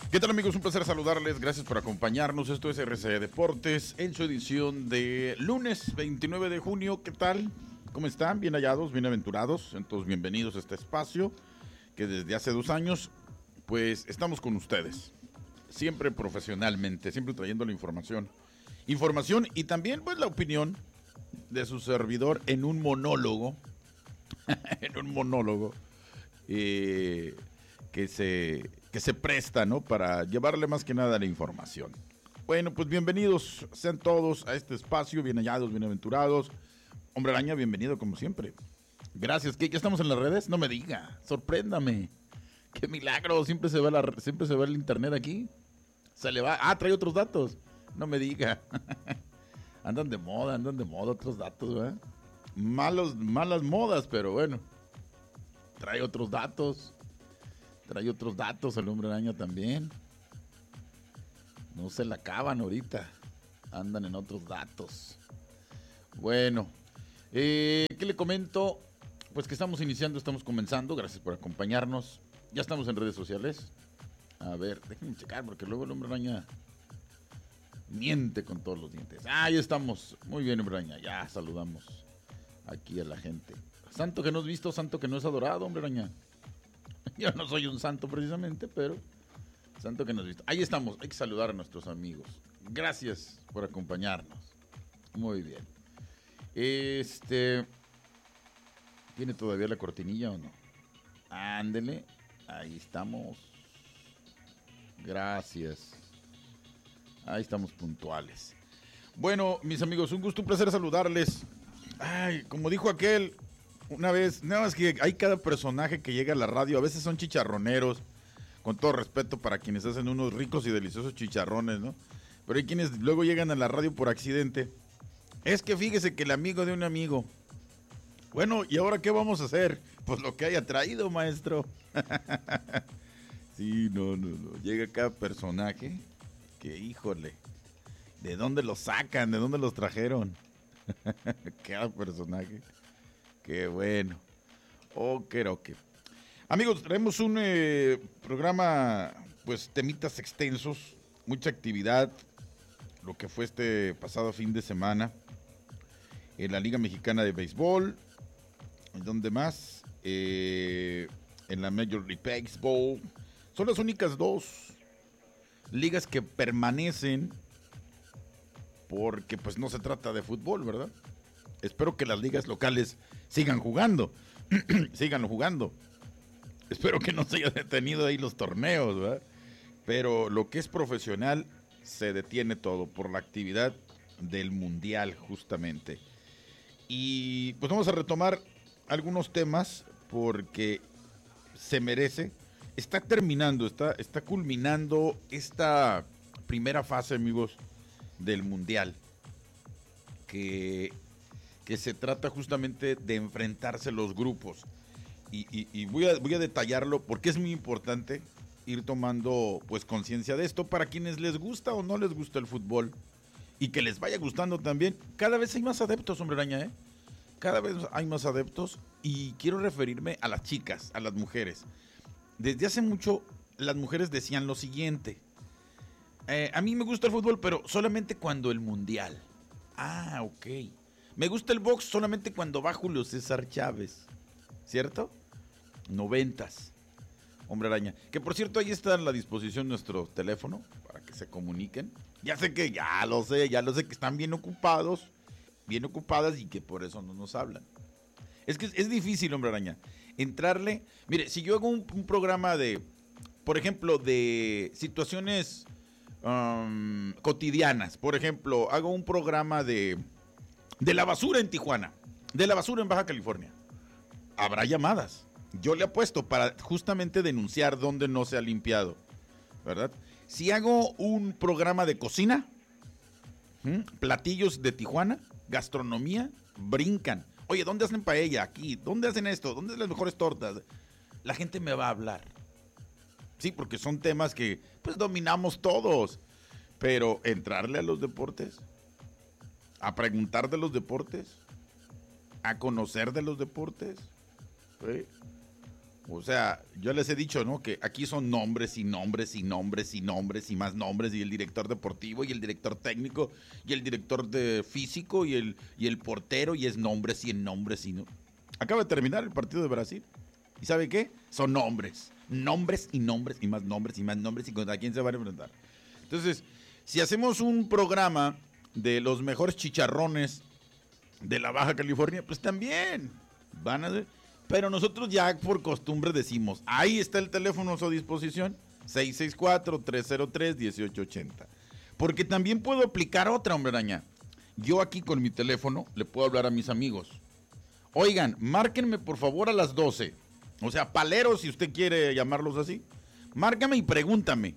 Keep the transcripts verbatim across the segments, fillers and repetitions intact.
¿Qué tal, amigos? Un placer saludarles. Gracias por acompañarnos. Esto es R C Deportes en su edición de lunes veintinueve de junio. ¿Qué tal? ¿Cómo están? Bien hallados, bienaventurados. Entonces, bienvenidos a este espacio que desde hace dos años, pues, estamos con ustedes. Siempre profesionalmente, siempre trayendo la información. Información y también, pues, la opinión de su servidor en un monólogo. en un monólogo. Eh, que se... que se presta, ¿no? Para llevarle más que nada la información. Bueno, pues bienvenidos sean todos a este espacio, bien hallados, bienaventurados. Hombre Araña, bienvenido como siempre. Gracias. ¿Qué? ¿Ya estamos en las redes? No me diga, sorpréndame. Qué milagro, siempre se ve la, siempre se ve el internet aquí. Se le va, ah, trae otros datos. No me diga. Andan de moda, andan de moda otros datos, ¿verdad? Malos, malas modas, pero bueno. Trae otros datos. Trae otros datos el Hombre Araña también. No se la acaban ahorita. Andan en otros datos. Bueno, eh, ¿qué le comento? Pues que estamos iniciando, estamos comenzando. Gracias por acompañarnos. Ya estamos en redes sociales. A ver, déjenme checar porque luego el Hombre Araña miente con todos los dientes. Ah, ahí estamos. Muy bien, Hombre Araña. Ya saludamos aquí a la gente. Santo que no has visto, santo que no es adorado, Hombre Araña. Yo no soy un santo precisamente, pero santo que nos visto. Ahí estamos, hay que saludar a nuestros amigos. Gracias por acompañarnos. Muy bien. Este, ¿tiene todavía la cortinilla o no? Ándele, ahí estamos. Gracias. Ahí estamos puntuales. Bueno, mis amigos, un gusto, un placer saludarles. Ay, como dijo aquel... Una vez, nada más que hay cada personaje que llega a la radio, a veces son chicharroneros, con todo respeto para quienes hacen unos ricos y deliciosos chicharrones, ¿no? Pero hay quienes luego llegan a la radio por accidente. Es que fíjese que el amigo de un amigo. Bueno, ¿y ahora qué vamos a hacer? Pues lo que haya traído, maestro. Sí, no, no, no. Llega cada personaje que, híjole, ¿de dónde los sacan? ¿De dónde los trajeron? Cada personaje. Qué bueno. Ok, ok. Amigos, traemos un eh, programa, pues, temitas extensos, mucha actividad, lo que fue este pasado fin de semana en la Liga Mexicana de Béisbol, ¿en dónde más? Eh, en la Major League Baseball. Son las únicas dos ligas que permanecen porque, pues, no se trata de fútbol, ¿verdad? Espero que las ligas locales sigan jugando, sigan jugando. Espero que no se haya detenido ahí los torneos, ¿verdad? Pero lo que es profesional se detiene todo por la actividad del mundial, justamente. Y pues vamos a retomar algunos temas porque se merece. Está terminando, está, está culminando esta primera fase, amigos, del mundial. Que... que se trata justamente de enfrentarse los grupos. Y, y, y voy, a, voy a detallarlo porque es muy importante ir tomando pues conciencia de esto para quienes les gusta o no les gusta el fútbol y que les vaya gustando también. Cada vez hay más adeptos, Hombre Araña, ¿eh? Cada vez hay más adeptos y quiero referirme a las chicas, a las mujeres. Desde hace mucho las mujeres decían lo siguiente. Eh, a mí me gusta el fútbol, pero solamente cuando el mundial. Ah, ok. Me gusta el box solamente cuando va Julio César Chávez, ¿cierto? Noventas, Hombre Araña. Que por cierto, ahí está a la disposición nuestro teléfono para que se comuniquen. Ya sé que, ya lo sé, ya lo sé que están bien ocupados, bien ocupadas y que por eso no nos hablan. Es que es, es difícil, Hombre Araña, entrarle. Mire, si yo hago un, un programa de, por ejemplo, de situaciones um, cotidianas, por ejemplo, hago un programa de... de la basura en Tijuana, de la basura en Baja California. Habrá llamadas. Yo le apuesto para justamente denunciar dónde no se ha limpiado, ¿verdad? Si hago un programa de cocina, ¿m? platillos de Tijuana, gastronomía, brincan. Oye, ¿dónde hacen paella? Aquí. ¿Dónde hacen esto? ¿Dónde hacen las mejores tortas? La gente me va a hablar. Sí, porque son temas que pues dominamos todos. Pero entrarle a los deportes, a preguntar de los deportes, a conocer de los deportes, ¿sí? O sea, yo les he dicho, ¿no? Que aquí son nombres y nombres y nombres y nombres y más nombres, y el director deportivo y el director técnico y el director de físico y el, y el portero, y es nombres y en nombres y no. Acaba de terminar el partido de Brasil. ¿Y sabe qué? Son nombres. Nombres y nombres y más nombres y más nombres, y contra quién se van a enfrentar. Entonces, si hacemos un programa de los mejores chicharrones de la Baja California, pues también van a... Pero nosotros ya por costumbre decimos, ahí está el teléfono a su disposición, seis seis cuatro, tres cero tres, uno ocho ocho cero. Porque también puedo aplicar otra, hombre araña. Yo aquí con mi teléfono le puedo hablar a mis amigos. Oigan, márquenme por favor a las doce. O sea, paleros, si usted quiere llamarlos así. Márcame y pregúntame.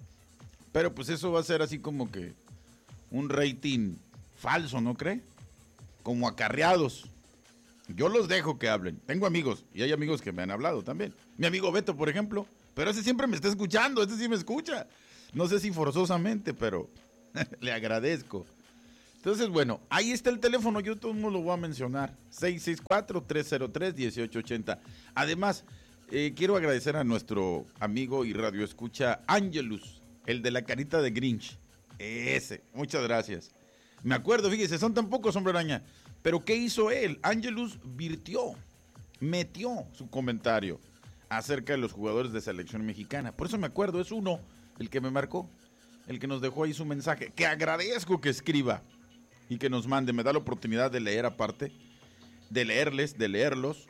Pero pues eso va a ser así como que un rating falso, ¿no cree? Como acarreados. Yo los dejo que hablen. Tengo amigos, y hay amigos que me han hablado también. Mi amigo Beto, por ejemplo. Pero ese siempre me está escuchando, ese sí me escucha. No sé si forzosamente, pero le agradezco. Entonces, bueno, ahí está el teléfono, yo todo el mundo lo voy a mencionar. seis seis cuatro, tres cero tres, uno ocho ocho cero. Además, eh, quiero agradecer a nuestro amigo y radioescucha Angelus, el de la carita de Grinch. Ese, muchas gracias. Me acuerdo, fíjese, son tan pocos, hombre araña. Pero ¿qué hizo él? Angelus virtió, metió su comentario acerca de los jugadores de selección mexicana. Por eso me acuerdo, es uno el que me marcó, el que nos dejó ahí su mensaje, que agradezco que escriba y que nos mande. Me da la oportunidad de leer aparte, de leerles, de leerlos,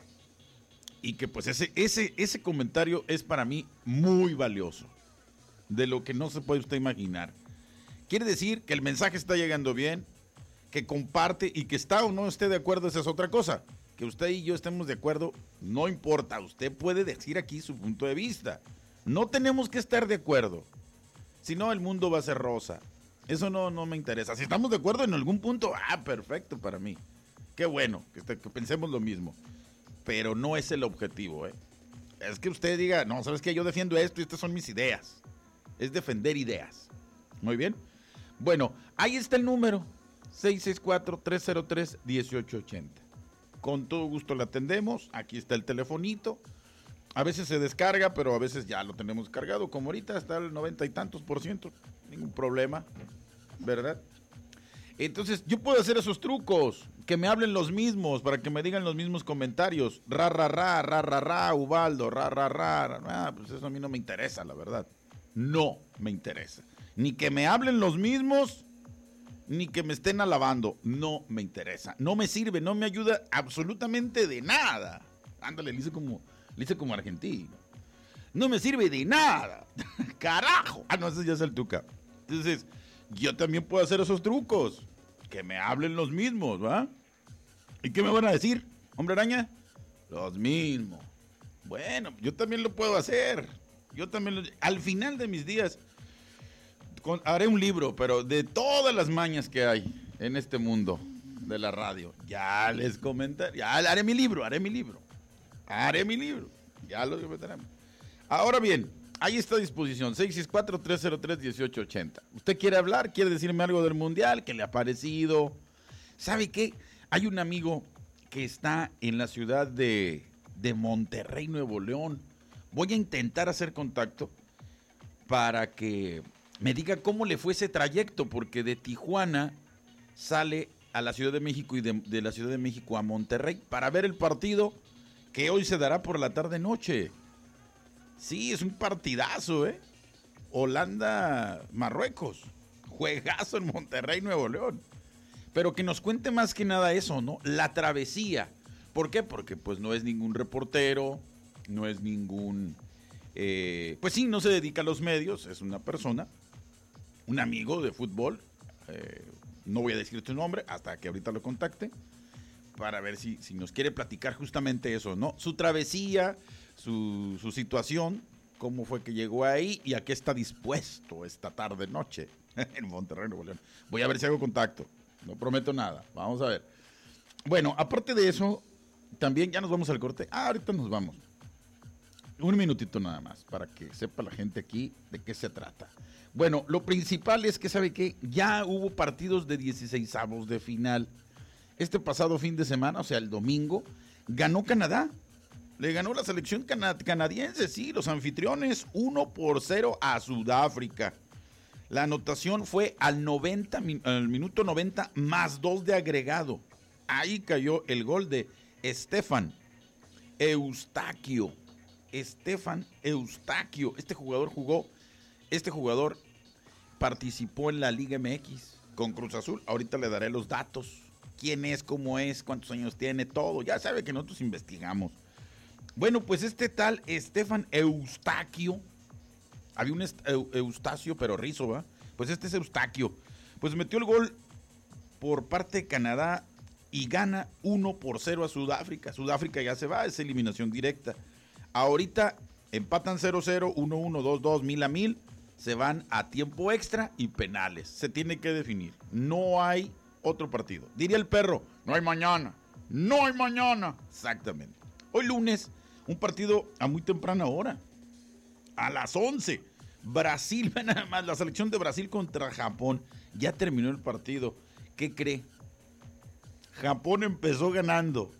y que pues ese, ese, ese comentario es para mí muy valioso, de lo que no se puede usted imaginar. Quiere decir que el mensaje está llegando bien, que comparte, y que está o no esté de acuerdo, esa es otra cosa. Que usted y yo estemos de acuerdo, no importa, usted puede decir aquí su punto de vista. No tenemos que estar de acuerdo, si no el mundo va a ser rosa. Eso no, no me interesa. Si estamos de acuerdo en algún punto, ah, perfecto para mí. Qué bueno, que, que pensemos lo mismo. Pero no es el objetivo, ¿eh? Es que usted diga, no, ¿sabes qué? Yo defiendo esto y estas son mis ideas. Es defender ideas. Muy bien. Bueno, ahí está el número. seis seis cuatro, tres cero tres, uno ocho ocho cero. Con todo gusto la atendemos. Aquí está el telefonito. A veces se descarga, pero a veces ya lo tenemos cargado. Como ahorita está al noventa y tantos por ciento. Ningún problema, ¿verdad? Entonces, yo puedo hacer esos trucos. Que me hablen los mismos, para que me digan los mismos comentarios. Ra, ra, ra, ra, ra, ra, Ubaldo, ra, ra, ra. Ah, pues eso a mí no me interesa, la verdad. No me interesa. Ni que me hablen los mismos, ni que me estén alabando. No me interesa. No me sirve, no me ayuda absolutamente de nada. Ándale, le hice como, le hice como argentino. No me sirve de nada. Carajo. Ah, no, ese ya es el Tuca. Entonces, yo también puedo hacer esos trucos. Que me hablen los mismos, ¿va? ¿Y qué me van a decir, hombre araña? Los mismos. Bueno, yo también lo puedo hacer. Yo también lo... Al final de mis días... Con, haré un libro, pero de todas las mañas que hay en este mundo de la radio. Ya les comentaré, ya haré mi libro, haré mi libro, haré mi libro, ya lo comentaremos. Ahora bien, ahí está a disposición, seis seis cuatro, tres cero tres, uno ocho ocho cero. ¿Usted quiere hablar? ¿Quiere decirme algo del Mundial? ¿Qué le ha parecido? ¿Sabe qué? Hay un amigo que está en la ciudad de, de Monterrey, Nuevo León. Voy a intentar hacer contacto para que me diga cómo le fue ese trayecto, porque de Tijuana sale a la Ciudad de México y de, de la Ciudad de México a Monterrey para ver el partido que hoy se dará por la tarde-noche. Sí, es un partidazo, ¿eh? Holanda-Marruecos. Juegazo en Monterrey, Nuevo León. Pero que nos cuente más que nada eso, ¿no? La travesía. ¿Por qué? Porque pues no es ningún reportero, no es ningún... Eh, pues sí, no se dedica a los medios, es una persona, un amigo de fútbol, eh, no voy a decir tu nombre hasta que ahorita lo contacte, para ver si, si nos quiere platicar justamente eso, ¿no? Su travesía, su, su situación, cómo fue que llegó ahí y a qué está dispuesto esta tarde noche en Monterrey, Nuevo León. Voy a ver si hago contacto, no prometo nada, vamos a ver. Bueno, aparte de eso, también ya nos vamos al corte. Ah, ahorita nos vamos. Un minutito nada más, para que sepa la gente aquí de qué se trata. Bueno, lo principal es que, ¿sabe qué? Ya hubo partidos de dieciseisavos de final. Este pasado fin de semana, o sea, el domingo, ganó Canadá. Le ganó la selección cana- canadiense, sí, los anfitriones, uno por cero a Sudáfrica. La anotación fue al, noventa, al minuto noventa más dos de agregado. Ahí cayó el gol de Stefan Eustaquio. Stefan Eustaquio. Este jugador jugó, este jugador participó en la Liga M X con Cruz Azul. Ahorita le daré los datos. Quién es, cómo es, cuántos años tiene, todo. Ya sabe que nosotros investigamos. Bueno, pues este tal Stefan Eustaquio, había un Eustacio, pero rizo, ¿va? Pues este es Eustaquio. Pues metió el gol por parte de Canadá y gana uno por cero a Sudáfrica. Sudáfrica ya se va, es eliminación directa. Ahorita empatan cero cero, uno uno, dos dos, mil a mil. Se van a tiempo extra y penales. Se tiene que definir. No hay otro partido. Diría el perro, no hay mañana. No hay mañana. Exactamente. Hoy lunes, un partido a muy temprana hora. A las once. Brasil, nada más, la selección de Brasil contra Japón. Ya terminó el partido. ¿Qué cree? Japón empezó ganando